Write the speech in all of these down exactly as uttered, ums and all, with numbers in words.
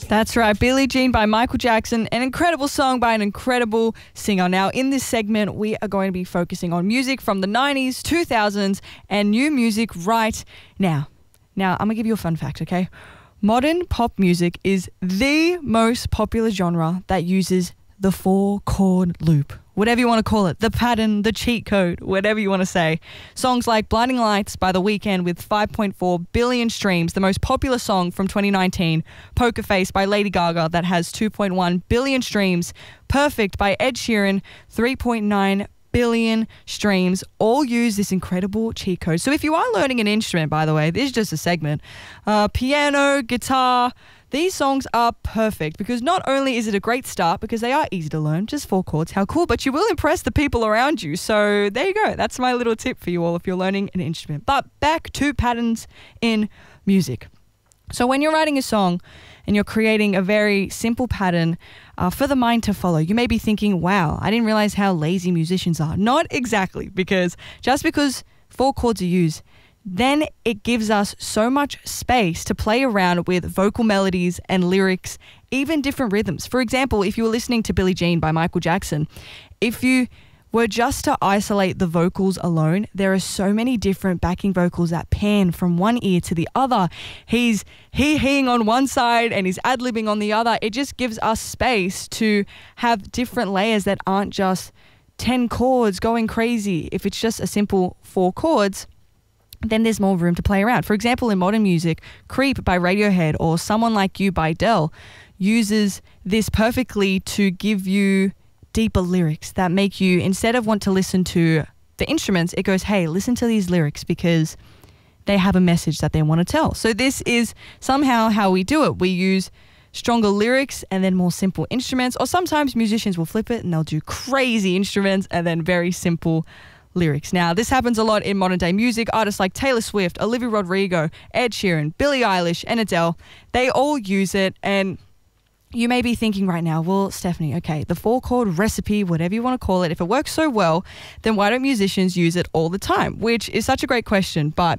That's right, Billie Jean by Michael Jackson, an incredible song by an incredible singer. Now, in this segment, we are going to be focusing on music from the nineties, two thousands, and new music right now. Now, I'm going to give you a fun fact, okay? Modern pop music is the most popular genre that uses the four-chord loop. Whatever you want to call it, the pattern, the cheat code, whatever you want to say. Songs like Blinding Lights by The Weeknd with five point four billion streams, the most popular song from twenty nineteen. Poker Face by Lady Gaga that has two point one billion streams. Perfect by Ed Sheeran, three point nine billion streams, all use this incredible cheat code. So if you are learning an instrument, by the way, this is just a segment, uh, piano, guitar, these songs are perfect because not only is it a great start because they are easy to learn, just four chords, how cool, but you will impress the people around you. So there you go. That's my little tip for you all if you're learning an instrument. But back to patterns in music. So when you're writing a song and you're creating a very simple pattern uh, for the mind to follow, you may be thinking, wow, I didn't realize how lazy musicians are. Not exactly, because just because four chords are used, then it gives us so much space to play around with vocal melodies and lyrics, even different rhythms. For example, if you were listening to Billie Jean by Michael Jackson, if you were just to isolate the vocals alone, there are so many different backing vocals that pan from one ear to the other. He's he-heing on one side and he's ad-libbing on the other. It just gives us space to have different layers that aren't just ten chords going crazy. If it's just a simple four chords, then there's more room to play around. For example, in modern music, Creep by Radiohead or Someone Like You by Adele uses this perfectly to give you deeper lyrics that make you, instead of want to listen to the instruments, it goes, hey, listen to these lyrics because they have a message that they want to tell. So this is somehow how we do it. We use stronger lyrics and then more simple instruments, or sometimes musicians will flip it and they'll do crazy instruments and then very simple lyrics. Now, this happens a lot in modern day music. Artists like Taylor Swift, Olivia Rodrigo, Ed Sheeran, Billie Eilish, and Adele, they all use it. And you may be thinking right now, well, Stephanie, okay, the four chord recipe, whatever you want to call it, if it works so well, then why don't musicians use it all the time? Which is such a great question, but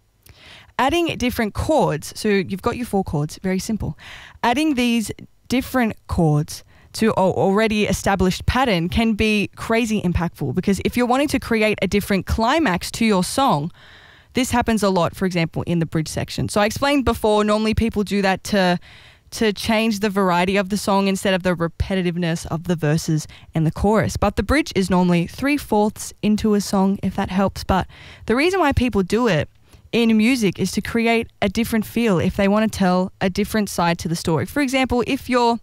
adding different chords, so you've got your four chords, very simple. Adding these different chords to an already established pattern can be crazy impactful, because if you're wanting to create a different climax to your song, this happens a lot, for example, in the bridge section. So I explained before, normally people do that to to change the variety of the song instead of the repetitiveness of the verses and the chorus. But the bridge is normally three-fourths into a song, if that helps. But the reason why people do it in music is to create a different feel if they want to tell a different side to the story. For example, if your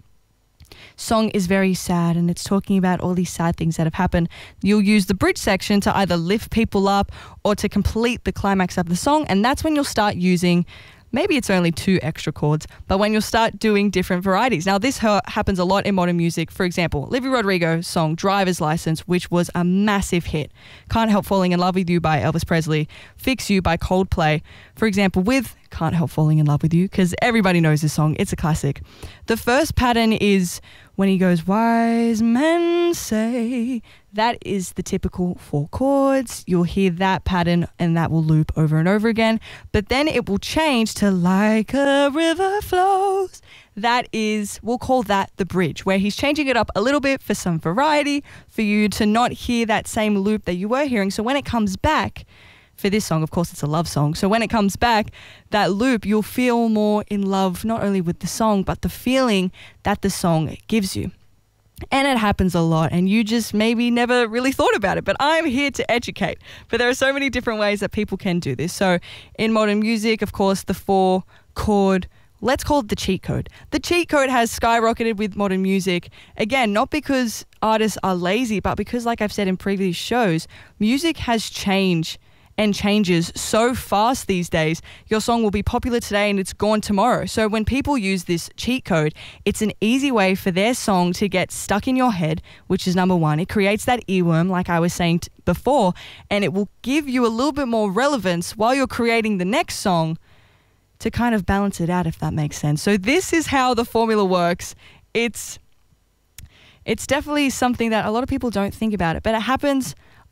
song is very sad and it's talking about all these sad things that have happened, you'll use the bridge section to either lift people up or to complete the climax of the song. And that's when you'll start using, maybe it's only two extra chords, but when you'll start doing different varieties. Now, this ha- happens a lot in modern music. For example, Olivia Rodrigo's song Driver's License, which was a massive hit. Can't Help Falling in Love with You by Elvis Presley. Fix You by Coldplay. For example, with Can't Help Falling in Love with You, because everybody knows this song. It's a classic. The first pattern is when he goes, wise men say. That is the typical four chords. You'll hear that pattern and that will loop over and over again. But then it will change to like a river flows. That is, we'll call that the bridge, where he's changing it up a little bit for some variety, for you to not hear that same loop that you were hearing. So when it comes back, for this song, of course, it's a love song. So when it comes back, that loop, you'll feel more in love, not only with the song, but the feeling that the song gives you. And it happens a lot, and you just maybe never really thought about it, but I'm here to educate. But there are so many different ways that people can do this. So in modern music, of course, the four chord, let's call it the cheat code. The cheat code has skyrocketed with modern music. Again, not because artists are lazy, but because, like I've said in previous shows, music has changed and changes so fast these days. Your song will be popular today and it's gone tomorrow. So when people use this cheat code, it's an easy way for their song to get stuck in your head, which is number one. It creates that earworm, like I was saying t- before, and it will give you a little bit more relevance while you're creating the next song to kind of balance it out, if that makes sense. So this is how the formula works. It's, it's definitely something that a lot of people don't think about it, but it happens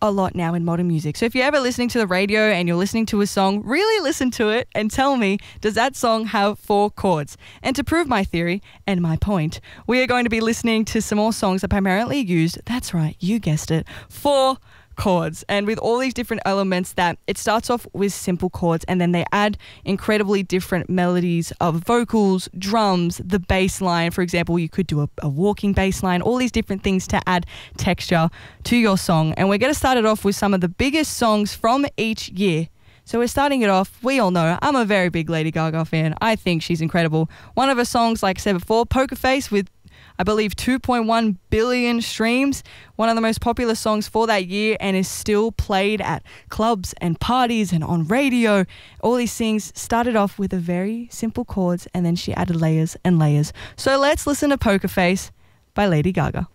a lot now in modern music. So if you're ever listening to the radio and you're listening to a song, really listen to it and tell me, does that song have four chords? And to prove my theory and my point, we are going to be listening to some more songs that primarily used, that's right, you guessed it, four chords, and with all these different elements that it starts off with simple chords and then they add incredibly different melodies of vocals, drums, the bass line. For example, you could do a, a walking bass line, all these different things to add texture to your song. And we're going to start it off with some of the biggest songs from each year. So we're starting it off, we all know, I'm a very big Lady Gaga fan. I think she's incredible. One of her songs, like I said before, Poker Face, with I believe two point one billion streams, one of the most popular songs for that year, and is still played at clubs and parties and on radio. All these things started off with a very simple chords and then she added layers and layers. So let's listen to Poker Face by Lady Gaga.